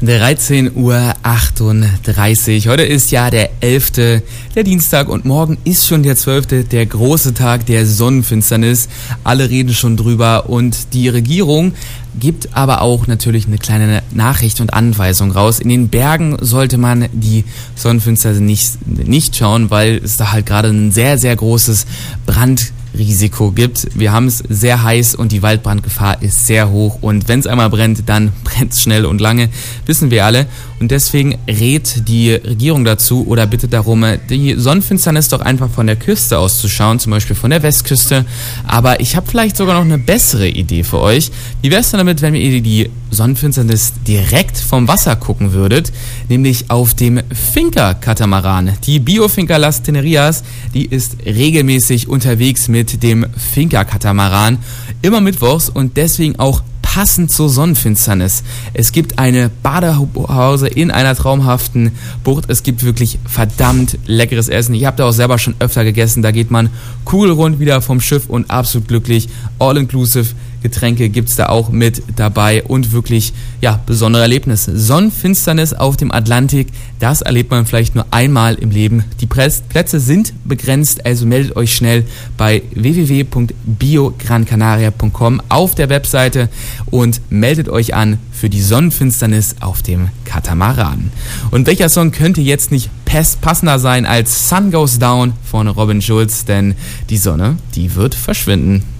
13:38 Uhr. Heute ist ja der 11., der Dienstag, und morgen ist schon der 12., der große Tag der Sonnenfinsternis. Alle reden schon drüber und die Regierung gibt aber auch natürlich eine kleine Nachricht und Anweisung raus. In den Bergen sollte man die Sonnenfinsternis nicht schauen, weil es da halt gerade ein sehr, sehr großes Brandrisiko gibt. Wir haben es sehr heiß und die Waldbrandgefahr ist sehr hoch, und wenn es einmal brennt, dann brennt es schnell und lange, wissen wir alle, und deswegen rät die Regierung dazu oder bittet darum, die Sonnenfinsternis doch einfach von der Küste aus zu schauen, zum Beispiel von der Westküste. Aber ich habe vielleicht sogar noch eine bessere Idee für euch. Wie wäre es denn damit, wenn ihr die Sonnenfinsternis direkt vom Wasser gucken würdet, nämlich auf dem Finca-Katamaran. Die Biofinca Las Tenerias, die ist regelmäßig unterwegs mit dem Finca-Katamaran, immer mittwochs, und deswegen auch passend zur Sonnenfinsternis. Es gibt eine Badehause in einer traumhaften Bucht. Es gibt wirklich verdammt leckeres Essen. Ich habe da auch selber schon öfter gegessen. Da geht man kugelrund wieder vom Schiff und absolut glücklich. All-inclusive Getränke gibt's da auch mit dabei und wirklich, ja, besondere Erlebnisse. Sonnenfinsternis auf dem Atlantik, das erlebt man vielleicht nur einmal im Leben. Die Plätze sind begrenzt, also meldet euch schnell bei www.biograncanaria.com auf der Webseite und meldet euch an für die Sonnenfinsternis auf dem Katamaran. Und welcher Song könnte jetzt nicht passender sein als Sun Goes Down von Robin Schulz, denn die Sonne, die wird verschwinden.